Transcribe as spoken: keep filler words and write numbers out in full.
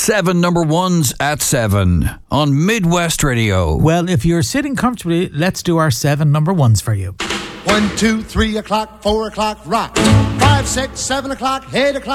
Seven number ones at seven on Midwest Radio. Well, if you're sitting comfortably, let's do our seven number ones for you. One, two, three o'clock, four o'clock, rock. Five, six, seven o'clock, eight o'clock.